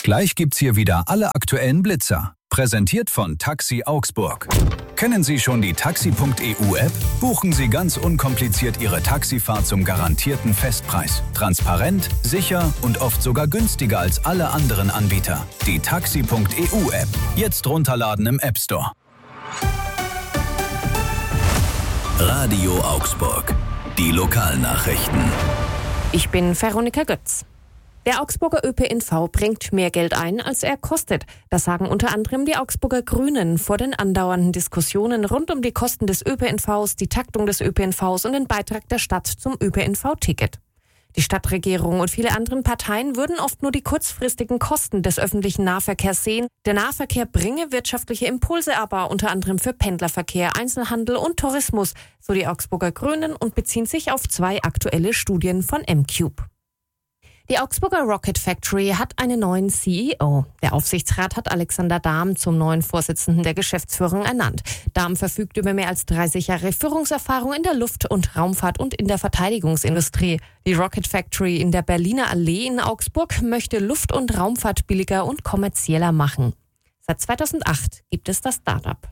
Gleich gibt's hier wieder alle aktuellen Blitzer. Präsentiert von Taxi Augsburg. Kennen Sie schon die Taxi.eu-App? Buchen Sie ganz unkompliziert Ihre Taxifahrt zum garantierten Festpreis. Transparent, sicher und oft sogar günstiger als alle anderen Anbieter. Die Taxi.eu-App. Jetzt runterladen im App Store. Radio Augsburg. Die Lokalnachrichten. Ich bin Veronika Götz. Der Augsburger ÖPNV bringt mehr Geld ein, als er kostet. Das sagen unter anderem die Augsburger Grünen vor den andauernden Diskussionen rund um die Kosten des ÖPNVs, die Taktung des ÖPNVs und den Beitrag der Stadt zum ÖPNV-Ticket. Die Stadtregierung und viele andere Parteien würden oft nur die kurzfristigen Kosten des öffentlichen Nahverkehrs sehen. Der Nahverkehr bringe wirtschaftliche Impulse aber, unter anderem für Pendlerverkehr, Einzelhandel und Tourismus, so die Augsburger Grünen, und beziehen sich auf 2 aktuelle Studien von M-Cube. Die Augsburger Rocket Factory hat einen neuen CEO. Der Aufsichtsrat hat Alexander Dahm zum neuen Vorsitzenden der Geschäftsführung ernannt. Dahm verfügt über mehr als 30 Jahre Führungserfahrung in der Luft- und Raumfahrt und in der Verteidigungsindustrie. Die Rocket Factory in der Berliner Allee in Augsburg möchte Luft- und Raumfahrt billiger und kommerzieller machen. Seit 2008 gibt es das Startup.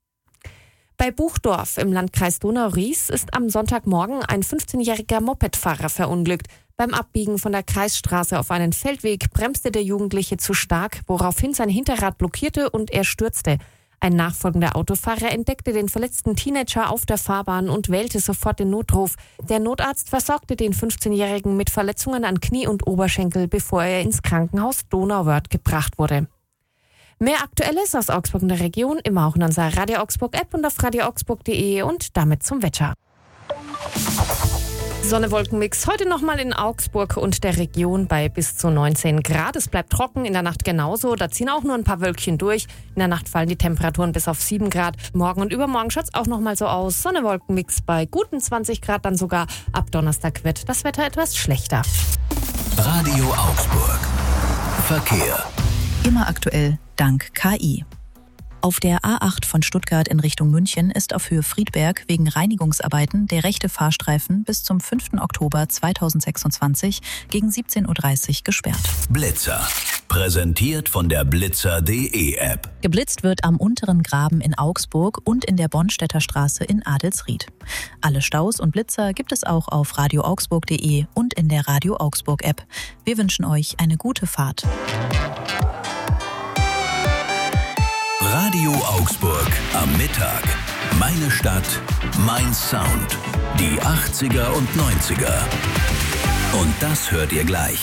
Bei Buchdorf im Landkreis Donau-Ries ist am Sonntagmorgen ein 15-jähriger Mopedfahrer verunglückt. Beim Abbiegen von der Kreisstraße auf einen Feldweg bremste der Jugendliche zu stark, woraufhin sein Hinterrad blockierte und er stürzte. Ein nachfolgender Autofahrer entdeckte den verletzten Teenager auf der Fahrbahn und wählte sofort den Notruf. Der Notarzt versorgte den 15-Jährigen mit Verletzungen an Knie und Oberschenkel, bevor er ins Krankenhaus Donauwörth gebracht wurde. Mehr Aktuelles aus Augsburg und der Region immer auch in unserer Radio Augsburg App und auf radioaugsburg.de und damit zum Wetter. Sonne-Wolken-Mix heute nochmal in Augsburg und der Region bei bis zu 19 Grad. Es bleibt trocken, in der Nacht genauso. Da ziehen auch nur ein paar Wölkchen durch. In der Nacht fallen die Temperaturen bis auf 7 Grad. Morgen und übermorgen schaut es auch nochmal so aus. Sonne-Wolken-Mix bei guten 20 Grad dann sogar. Ab Donnerstag wird das Wetter etwas schlechter. Radio Augsburg. Verkehr. Immer aktuell, dank KI. Auf der A8 von Stuttgart in Richtung München ist auf Höhe Friedberg wegen Reinigungsarbeiten der rechte Fahrstreifen bis zum 5. Oktober 2026 gegen 17:30 Uhr gesperrt. Blitzer. Präsentiert von der Blitzer.de App. Geblitzt wird am Unteren Graben in Augsburg und in der Bornstädter Straße in Adelsried. Alle Staus und Blitzer gibt es auch auf radioaugsburg.de und in der Radio Augsburg App. Wir wünschen euch eine gute Fahrt. Radio Augsburg am Mittag. Meine Stadt, mein Sound. Die 80er und 90er. Und das hört ihr gleich.